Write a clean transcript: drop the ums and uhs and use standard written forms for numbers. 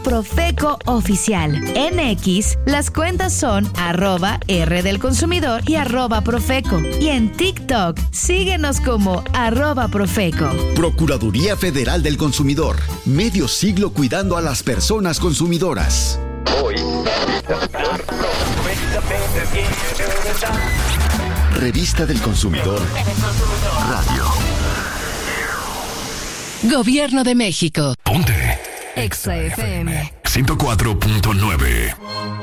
Profeco Oficial. En X, las cuentas son @R del Consumidor y @Profeco. Y en TikTok, síguenos como @Profeco. Procuraduría Federal del Consumidor. Medio siglo cuidando a las personas consumidoras. Hoy, Revista del Consumidor. Radio. Gobierno de México. Ponte. Exa FM 104.9.